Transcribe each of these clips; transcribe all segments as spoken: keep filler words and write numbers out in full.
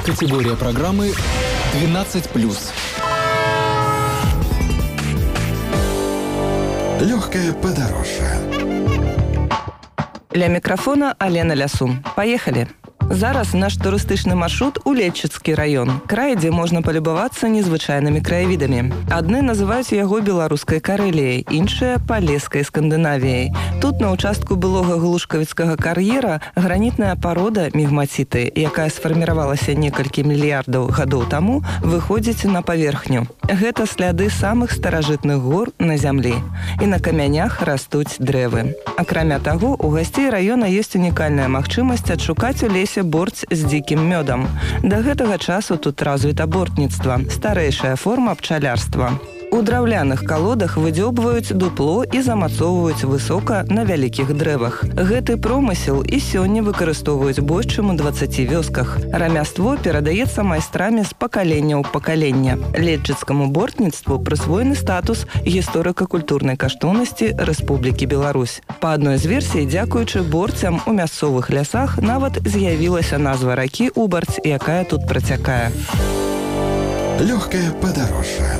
Категория программы двенадцать плюс. Легкое подорожье. Ля мікрафона Алена Лясун. Поехали! Зараз наш турыстычны маршрут у Летчыцкі раён. Край, дзе можна палюбавацца незвычайнымі краявідамі. Адны называюць яго беларускай Карэліяй, іншыя – палескай Скандынавіяй. Тут на ўчастку былога глушкавіцкага кар'ера гранітная парода мігмаціты, якая сфарміравалася некалькі мільярдаў гадоў таму, выходзіць на паверхню. Гэта сляды самых старажытных гор на зямлі. І на камянях растуць дрэвы. Акрамя таго, у гасцей раёна ёсць унікальная магчымасць адшукаць у лесе борць з дзікім мёдам. Да гэтага часу тут развіта бортніцтва, старэйшая форма пчалярства. У драўляных калодах выдзёбваюць дупло і замацоўваюць высока на вялікіх дрэвах. Гэты промысел і сёння выкарыстоўваюць больш чым у дваццаці вёсках. Рамяство перадаецца майстрамі з пакалення ў пакаленне. Летчыцкаму бортніцтву прысвоены статус гісторыка-культурнай каштоўнасці Рэспублікі Беларусь. Па адной з версій, дзякуючы борцям у мясцовых лясах нават з'явілася назва ракі Убарць, якая тут працякае. Легкое подорожье.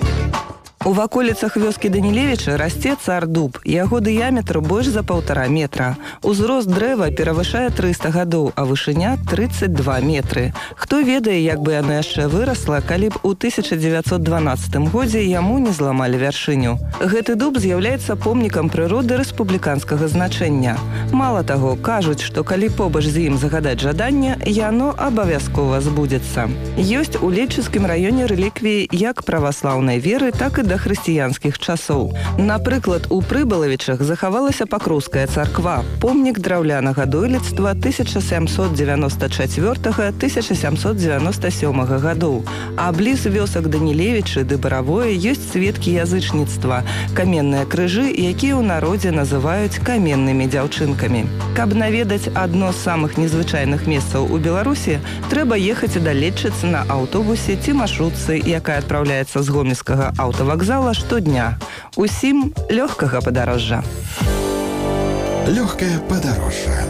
У ваколіцах вёскі Данілевіча расце цар дуб. Яго дыяметр больш за паўтара метра. Узрост дрэва перавышае трыста гадоў, а вышыня трыццаць два метры. Хто ведае, як бы яно яшчэ вырасла, калі б у тысяча дзевяцьсот дванаццатым годзе яму не зламалі вяршыню. Гэты дуб з'яўляецца помнікам прыроды рэспубліканскага значэння. Мала таго, кажуць, што калі побач з ім загадаць жаданне, яно абавязкова збудзецца. Ёсць у Летчыцкім раёне рэліквіі як праваслаўнай веры, так і да хрысціянскіх часоў. Напрыклад, у Прыбалавічах захавалася Пакроўская царква, помнік драўлянага дойлідства тысяча сямсот дзевяноста чацвёртага — тысяча сямсот дзевяноста сёмага гадоў. А бліз вёсак Данілевічы ды Баравое ёсць сведкі язычніцтва, каменныя крыжы, якія ў народзе называюць каменнымі дзяўчынкамі. Каб наведаць адно з самых незвычайных месцаў у Беларусі, трэба ехаць да Летчыцы на аўтобусе ці маршрутцы, якая адпраўляецца з гомельскага аўтавакзала зала штодня. Усім лёгкага падарожжа. Легкое подорожье.